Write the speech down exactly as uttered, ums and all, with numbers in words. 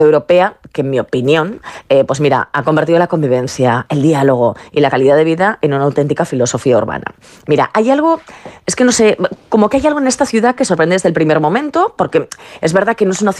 europea que, en mi opinión, eh, pues mira, ha convertido la convivencia, el diálogo y la calidad de vida en una auténtica filosofía urbana. Mira, hay algo, es que no sé, como que hay algo en esta ciudad que sorprende desde el primer momento, porque es verdad que no es una ciudad